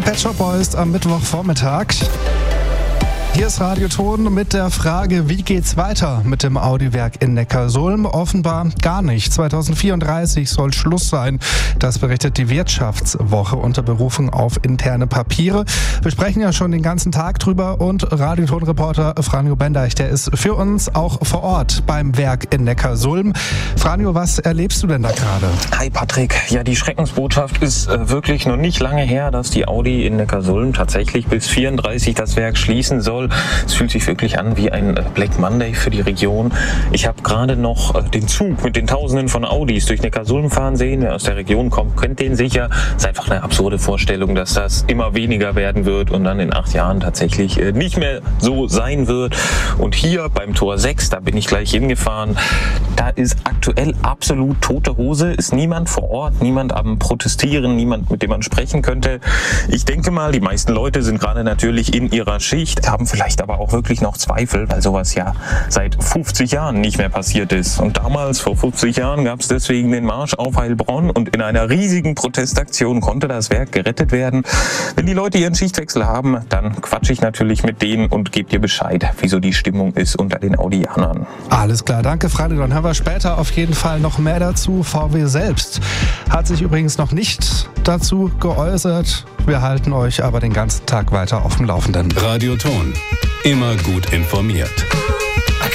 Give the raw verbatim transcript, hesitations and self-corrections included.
Die Pet Shop Boys am Mittwochvormittag. Hier ist Radioton mit der Frage, wie geht's weiter mit dem Audi-Werk in Neckarsulm? Offenbar gar nicht. zwanzig vierunddreißig soll Schluss sein. Das berichtet die Wirtschaftswoche unter Berufung auf interne Papiere. Wir sprechen ja schon den ganzen Tag drüber und Radioton-Reporter Franjo Bendeich, der ist für uns auch vor Ort beim Werk in Neckarsulm. Franjo, was erlebst du denn da gerade? Hi Patrick. Ja, die Schreckensbotschaft ist äh, wirklich noch nicht lange her, dass die Audi in Neckarsulm tatsächlich bis vierunddreißig das Werk schließen soll. Es fühlt sich wirklich an wie ein Black Monday für die Region. Ich habe gerade noch den Zug mit den Tausenden von Audis durch Neckarsulm fahren sehen. Wer aus der Region kommt, kennt den sicher. Es ist einfach eine absurde Vorstellung, dass das immer weniger werden wird und dann in acht Jahren tatsächlich nicht mehr so sein wird. Und hier beim Tor sechs, da bin ich gleich hingefahren, da ist aktuell absolut tote Hose. Ist niemand vor Ort, niemand am Protestieren, niemand, mit dem man sprechen könnte. Ich denke mal, die meisten Leute sind gerade natürlich in ihrer Schicht, haben vielleicht aber auch wirklich noch Zweifel, weil sowas ja seit fünfzig Jahren nicht mehr passiert ist. Und damals, vor fünfzig Jahren, gab es deswegen den Marsch auf Heilbronn und in einer riesigen Protestaktion konnte das Werk gerettet werden. Wenn die Leute ihren Schichtwechsel haben, dann quatsche ich natürlich mit denen und gebe dir Bescheid, wieso die Stimmung ist unter den Audianern. Alles klar, danke Franjo. Dann haben wir später auf jeden Fall noch mehr dazu. V W selbst hat sich übrigens noch nicht dazu geäußert. Wir halten euch aber den ganzen Tag weiter auf dem Laufenden. Radioton. Immer gut informiert.